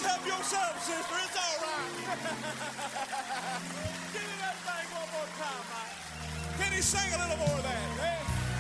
help yourself, sister. It's all right. Give me that thing one more time, Mike. Can he sing a little more of that? Hey.